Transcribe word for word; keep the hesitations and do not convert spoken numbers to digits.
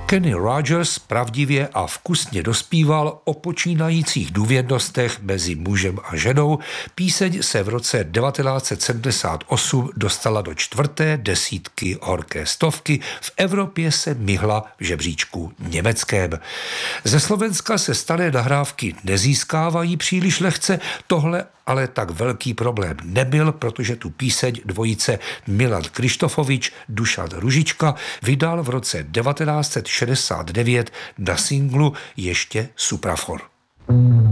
Kenny Rogers pravdivě a vkusně dospíval o počínajících důvěrnostech mezi mužem a ženou. Píseň se v roce devatenáct set sedmdesát osm dostala do čtvrté desítky horké stovky, v Evropě se myhla v žebříčku německém. Ze Slovenska se staré nahrávky nezískávají příliš lehce, tohle ale tak velký problém nebyl, protože tu píseň dvojice Milan Kryštofovič, Dušan Ružička vydal v roce devatenáct set šedesát devět na singlu Ještě Suprafor.